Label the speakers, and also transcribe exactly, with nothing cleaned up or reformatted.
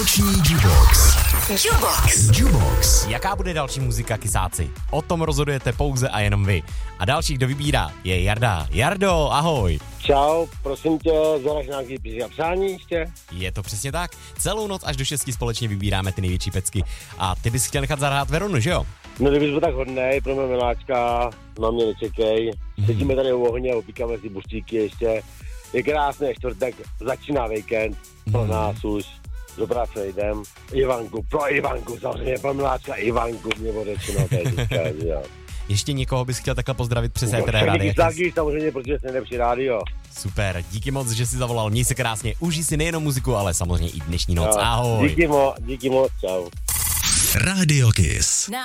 Speaker 1: Noční Jukebox. Jukebox. Jukebox.
Speaker 2: Jaká bude další muzika, kysáci? O tom rozhodujete pouze a jenom vy. A další, kdo vybírá, je Jarda. Jardo, ahoj.
Speaker 3: Čau, prosím tě, zahraš nějaký písně a přání ještě?
Speaker 2: Je to přesně tak. Celou noc až do šesti společně vybíráme ty největší pecky. A ty bys chtěl nechat zahrát Veronu, že jo?
Speaker 3: No kdybys byl tak hodnej, pro mě miláčka, na mě nečekej. Sedíme tady u ohně, opíkáme si buštíky ještě. Je krásný čtvrtek, začíná víkend, pro
Speaker 2: Hmm.
Speaker 3: nás už. Do práce jdem. Ivanku, pro Ivanku, samozřejmě, pro miláčka Ivanku, mě bude řečeno, to je teďka, jo.
Speaker 2: Ještě někoho bys chtěl takhle pozdravit přes éter
Speaker 3: Všechny
Speaker 2: rádia.
Speaker 3: kysáky, samozřejmě, protože jsi nejlepší rádio.
Speaker 2: Super, díky moc, že jsi zavolal. Měj se krásně, užij si nejenom muziku, ale samozřejmě i dneší noc.
Speaker 3: Jo.
Speaker 2: Ahoj.
Speaker 3: Díky moc, díky moc, čau.
Speaker 1: Radio Kiss.